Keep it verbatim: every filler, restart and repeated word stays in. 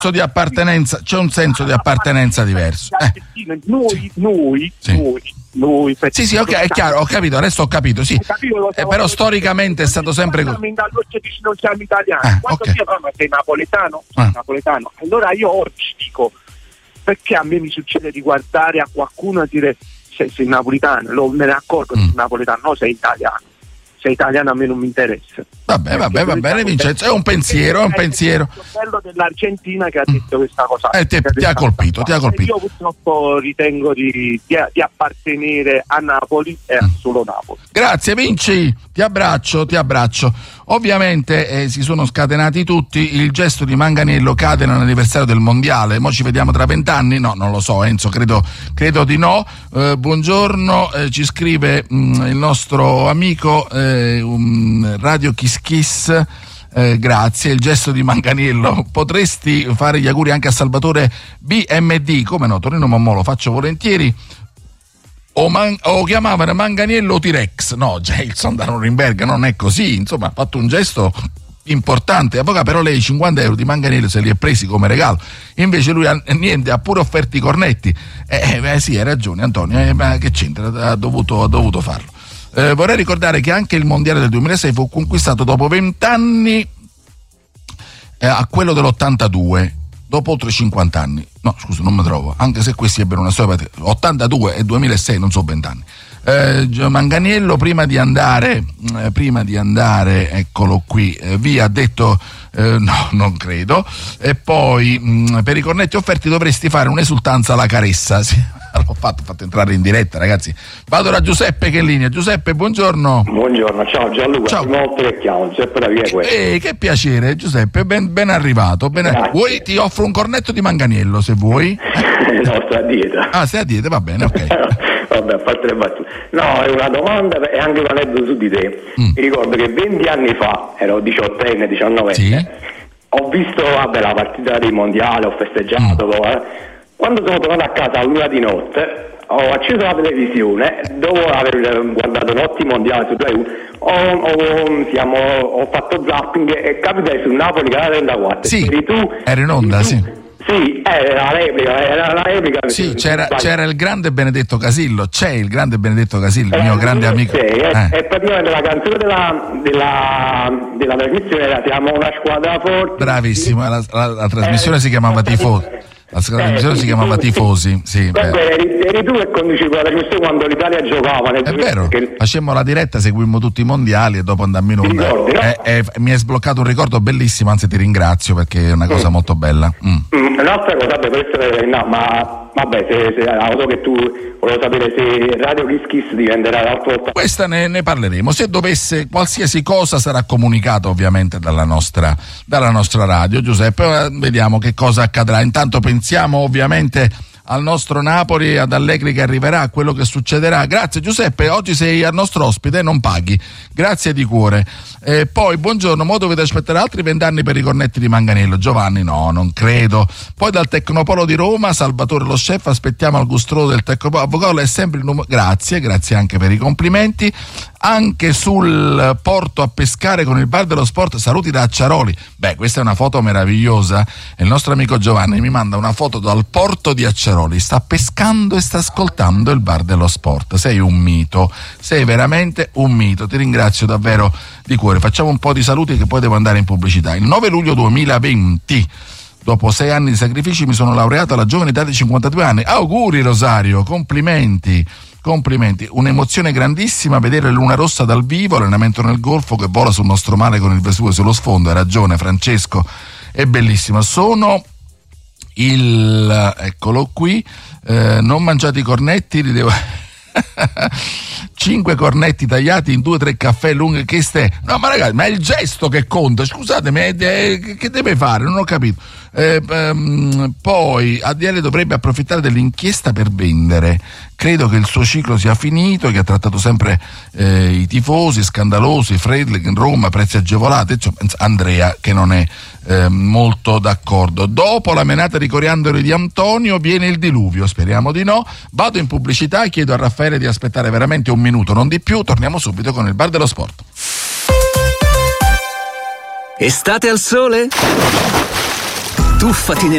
di appartenenza, c'è un senso di appartenenza diverso. Eh. Noi, noi, sì. noi, noi. Sì, sì, ok, è chiaro, ho capito, adesso ho capito, sì. Capito, eh, però storicamente è stato sempre così. Non siamo italiani. Eh, Quando okay. io ma sei napoletano? Sei ah. napoletano. Allora io oggi dico, perché a me mi succede di guardare a qualcuno e dire sei, sei napoletano, lo, me ne accorgo, mm. sei napoletano, no, sei italiano. Sei italiano, a me non mi interessa. Vabbè, vabbè, va bene, Vincenzo. È un pensiero, è un pensiero. È il bello dell'Argentina che ha detto questa cosa. Eh, ti, ti ha colpito, ti ha colpito. Io purtroppo ritengo di, di, di appartenere a Napoli e a solo Napoli. Grazie, Vinci. Ti abbraccio, ti abbraccio. Ovviamente eh, si sono scatenati tutti. Il gesto di Manganiello cade nell'anniversario del mondiale. Mo ci vediamo tra vent'anni? No, non lo so, Enzo, credo, credo di no. Eh, buongiorno, eh, ci scrive mh, il nostro amico eh, um, Radio Kiss Kiss. Eh, grazie, il gesto di Manganiello. Potresti fare gli auguri anche a Salvatore B M D? Come no, Torino Mommò, lo faccio volentieri. O, man, o chiamavano Manganiello T-Rex, no, Gelson da Norimberga, non è così, insomma ha fatto un gesto importante. Avvocato, però lei cinquanta euro di Manganiello se li è presi come regalo, invece lui ha, niente, ha pure offerto i cornetti. Eh, eh sì, hai ragione Antonio, eh, ma che c'entra, ha dovuto, ha dovuto farlo. Eh, vorrei ricordare che anche il mondiale del duemilasei fu conquistato dopo vent'anni eh, a quello dell'ottantadue, dopo oltre cinquanta anni. No, scusa, non mi trovo, anche se questi ebbero una storia, ottantadue e duemilasei, non so vent'anni. Eh, Manganiello prima di andare, eh, prima di andare, eccolo qui, eh, via, ha detto eh, no, non credo, e poi mh, per i cornetti offerti dovresti fare un'esultanza alla Caressa. Sì. L'ho fatto, fatto entrare in diretta, ragazzi. Vado da Giuseppe che è in linea. Giuseppe, buongiorno. Buongiorno, ciao Gianluca. Ciao. Molto che chiamo, Giuseppe da Via Questo. Eh, che piacere, Giuseppe, ben, ben arrivato. Ben... Vuoi ti offro un cornetto di Manganiello se vuoi? No, sto a dieta. Ah, stai a dieta, va bene, ok. Vabbè, a parte le battute. No, è una domanda e anche un aneddoto su di te. Mm. Mi ricordo che venti anni fa, ero diciottenne, diciannovenne, sì. Ho visto, vabbè, la partita dei mondiali, ho festeggiato, mm. eh. Quando sono tornato a casa a luna di notte, ho acceso la televisione, dopo aver guardato notti mondiali su Rai uno, ho, ho, siamo, ho fatto zapping e capitai sul Napoli che era trentaquattro. Sì, eri tu, eri in onda, tu, sì. Sì, era la replica, era la replica. Sì, c'era, c'era il grande Benedetto Casillo, c'è il grande Benedetto Casillo, il mio eh, grande amico. Sì, eh. è, è praticamente la canzone della, della, della trasmissione era Siamo una squadra forte. Bravissimo, la, la, la trasmissione eh, si chiamava Tifosi. La trasmissione eh, si chiamava Tifosi, sì. Eri, eri tu che conducevi la trasmissione quando l'Italia giocava. È vero, perché... facemmo la diretta, seguimmo tutti i mondiali e dopo andammo in onda. Ricordi, no? eh, eh, mi è sbloccato un ricordo bellissimo, anzi ti ringrazio perché è una cosa mm. molto bella. Mm. Mm, un'altra cosa, vabbè, per essere, no, ma vabbè, se, se auto che tu volevo sapere se Radio Kiss Kiss diventerà l'altra volta. Questa ne, ne parleremo. Se dovesse, qualsiasi cosa sarà comunicata ovviamente dalla nostra, dalla nostra radio, Giuseppe. Vediamo che cosa accadrà. Intanto pensiamo ovviamente al nostro Napoli, ad Allegri che arriverà, a quello che succederà. Grazie Giuseppe, oggi sei al nostro ospite e non paghi, grazie di cuore. E poi buongiorno, mo dovete aspettare altri vent'anni per i cornetti di Manganiello. Giovanni, no, non credo. Poi dal Tecnopolo di Roma, Salvatore lo chef, aspettiamo al Gustrolo del Tecnopolo. Avvocato è sempre il numero. Grazie, grazie anche per i complimenti. Anche sul porto a pescare con il bar dello sport, saluti da Acciaroli. Beh, questa è una foto meravigliosa. Il nostro amico Giovanni mi manda una foto dal porto di Acciaroli, sta pescando e sta ascoltando il bar dello sport. Sei un mito, sei veramente un mito, ti ringrazio davvero di cuore. Facciamo un po' di saluti che poi devo andare in pubblicità. Il nove luglio duemilaventi, dopo sei anni di sacrifici, mi sono laureato alla giovane età di cinquantadue anni. Auguri Rosario, complimenti. Complimenti, un'emozione grandissima vedere Luna Rossa dal vivo, allenamento nel Golfo che vola sul nostro mare con il Vesuvio sullo sfondo. Hai ragione Francesco, è bellissima. Sono il, eccolo qui, eh, non mangiate i cornetti, li devo... cinque cornetti tagliati in due o tre caffè lunghi, che ste... No ma ragazzi, ma è il gesto che conta, scusatemi, è, è, che deve fare? Non ho capito. Eh, ehm, poi A D L dovrebbe approfittare dell'inchiesta per vendere. Credo che il suo ciclo sia finito, che ha trattato sempre eh, i tifosi, scandalosi, Fredlik in Roma, prezzi agevolati. Insomma, Andrea che non è eh, molto d'accordo. Dopo la menata di coriandoli di Antonio viene il diluvio, speriamo di no. Vado in pubblicità e chiedo a Raffaele di aspettare veramente un minuto, non di più. Torniamo subito con il bar dello sport. Estate al sole? Tuffati nel